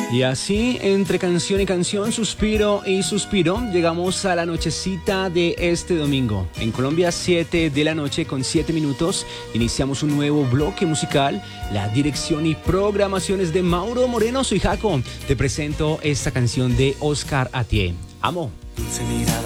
Y así, entre canción y canción, suspiro y suspiro, llegamos a la nochecita de este domingo. En Colombia, 7 de la noche con 7 minutos, iniciamos un nuevo bloque musical. La dirección y programaciones de Mauro Moreno. Soy Jaco. Te presento esta canción de Oscar Atié. Amo. Dulce mirada